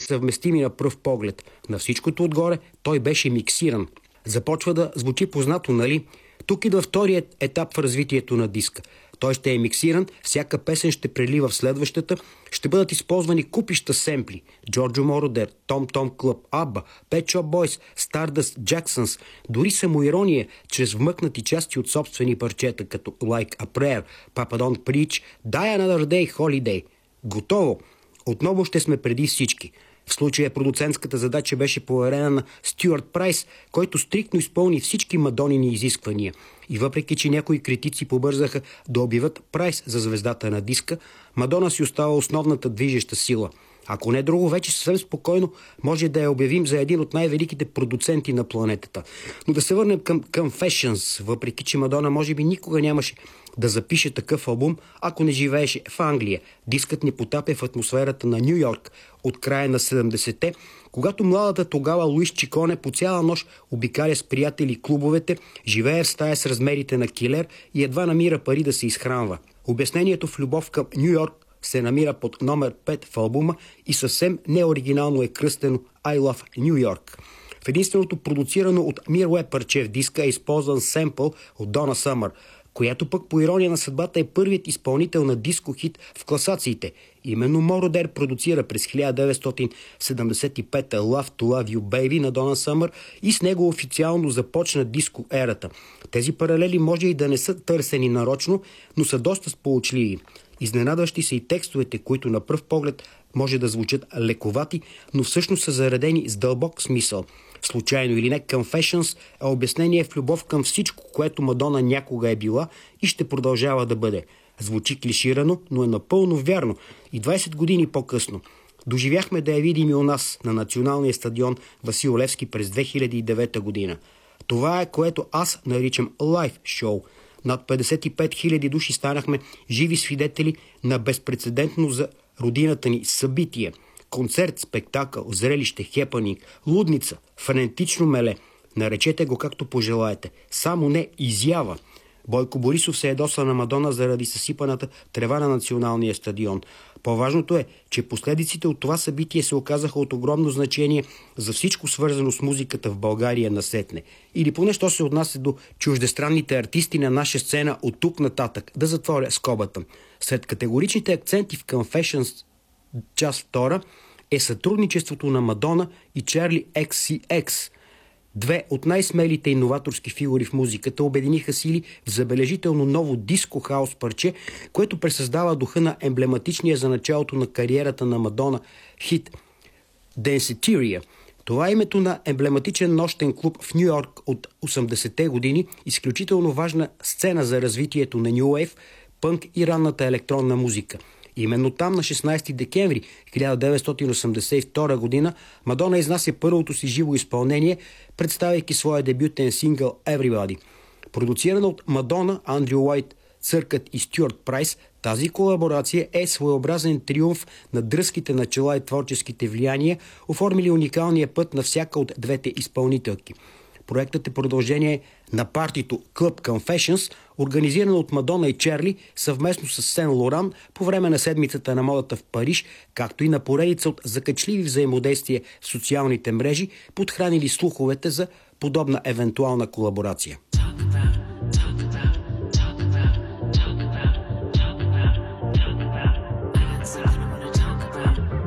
съвместими на пръв поглед. На всичкото отгоре той беше миксиран. Започва да звучи познато, нали? Тук идва вторият етап в развитието на диска. Той ще е миксиран, всяка песен ще прелива в следващата, ще бъдат използвани купища семпли. Джорджо Мородер, Том Том Клъб, Абба, Pet Shop Boys, Stardust, Jacksons, дори самоирония, чрез вмъкнати части от собствени парчета, като Like a Prayer, Papa Don't Preach, Die Another Day, Holiday. Готово! Отново ще сме преди всички. В случая продуцентската задача беше поверена на Стюарт Прайс, който стриктно изпълни всички Мадонини изисквания. И въпреки, че някои критици побързаха да обявят Прайс за звездата на диска, Мадона си остава основната движеща сила. Ако не друго, вече съвсем спокойно може да я обявим за един от най-великите продуценти на планетата. Но да се върнем към Confessions, въпреки че Мадона може би никога нямаше да запише такъв албум, ако не живееше в Англия. Дискът ни потапя в атмосферата на Ню Йорк от края на 70-те, когато младата тогава Луис Чиконе по цяла нощ обикаля с приятели клубовете, живее в стая с размерите на килер и едва намира пари да се изхранва. Обяснението в любов към Ню Йорк се намира под номер 5 в албума и съвсем неоригинално е кръстено I Love New York. В единственото продуцирано от Мир парче в диска е използван семпъл от Дона Съмър, която пък по ирония на съдбата е първият изпълнител на диско-хит в класациите. Именно Мородер продуцира през 1975 Love to Love You Baby на Дона Съмър и с него официално започна диско-ерата. Тези паралели може и да не са търсени нарочно, но са доста сполучливи. Изненадващи са и текстовете, които на пръв поглед може да звучат лековати, но всъщност са заредени с дълбок смисъл. Случайно или не, Confessions е обяснение в любов към всичко, което Мадона някога е била и ще продължава да бъде. Звучи клиширано, но е напълно вярно. И 20 години по-късно доживяхме да я видим и у нас на националния стадион Васил Левски през 2009 година. Това е, което аз наричам лайв шоу. Над 55 000 души станахме живи свидетели на безпрецедентно за родината ни събитие. Концерт, спектакъл, зрелище, хепанинг, лудница, френетично меле. Наречете го както пожелаете. Само не изява. Бойко Борисов се ядоса на Мадона заради съсипаната трева на националния стадион. По-важното е, че последиците от това събитие се оказаха от огромно значение за всичко свързано с музиката в България насетне. Или поне що се отнася до чуждестранните артисти на наша сцена от тук нататък. Да затворя скобата. Сред категоричните акценти в Confessions част 2 е сътрудничеството на Мадона и Чарли XCX. Две от най-смелите иноваторски фигури в музиката обединиха сили в забележително ново диско-хаус парче, което пресъздава духа на емблематичния за началото на кариерата на Мадона хит Danceteria. Това е името на емблематичен нощен клуб в Ню Йорк от 80-те години, изключително важна сцена за развитието на New Wave, пънк и ранната електронна музика. Именно там на 16 декември 1982 година Мадона изнася първото си живо изпълнение, представяйки своя дебютен сингъл Everybody. Продуцирана от Мадона, Андрю Уайт, Църкът и Стюарт Прайс, тази колаборация е своеобразен триумф на дръзките начала и творческите влияния, оформили уникалния път на всяка от двете изпълнителки. Проектът е продължение на партито Club Confessions, организирано от Мадона и Чарли съвместно с Сен Лоран по време на седмицата на модата в Париж, както и на поредица от закачливи взаимодействия в социалните мрежи, подхранили слуховете за подобна евентуална колаборация.